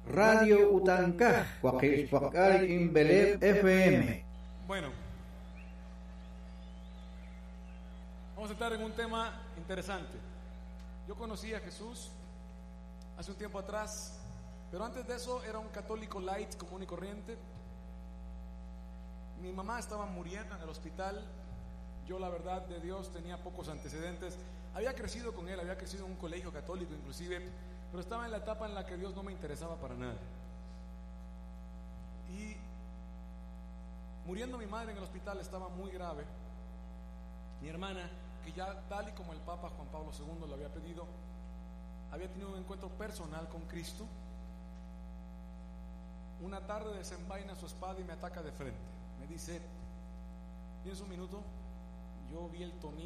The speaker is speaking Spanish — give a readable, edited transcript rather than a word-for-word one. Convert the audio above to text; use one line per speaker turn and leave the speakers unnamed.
Radio Utancaj, Huaquilpacal Imbelep FM.
Bueno, vamos a entrar en un tema interesante. Yo conocí a Jesús hace un tiempo atrás, pero antes de eso era un católico light, común y corriente. Mi mamá estaba muriendo en el hospital. Yo, la verdad de Dios, tenía pocos antecedentes. Había crecido con él, había crecido en un colegio católico inclusive, pero estaba en la etapa en la que Dios no me interesaba para nada. Y muriendo mi madre en el hospital, estaba muy grave. Mi hermana, que ya tal y como el Papa Juan Pablo II lo había pedido, había tenido un encuentro personal con Cristo. Una tarde desenvaina su espada y me ataca de frente. Me dice: ¿tienes un minuto? Yo vi el tomillo